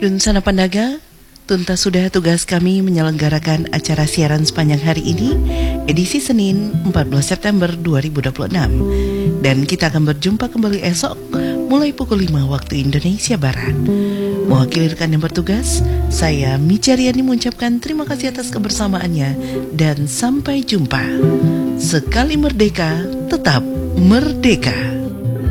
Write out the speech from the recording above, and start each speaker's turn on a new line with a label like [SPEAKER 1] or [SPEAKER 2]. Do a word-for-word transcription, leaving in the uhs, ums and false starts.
[SPEAKER 1] Dun sana Pandaga, tuntas sudah tugas kami menyelenggarakan acara siaran sepanjang hari ini, edisi Senin empat belas September dua ribu dua puluh enam. Dan kita akan berjumpa kembali esok mulai pukul lima waktu Indonesia Barat. Mewakili rekan yang bertugas, saya Mica Riani mengucapkan terima kasih atas kebersamaannya dan sampai jumpa. Sekali merdeka, tetap merdeka.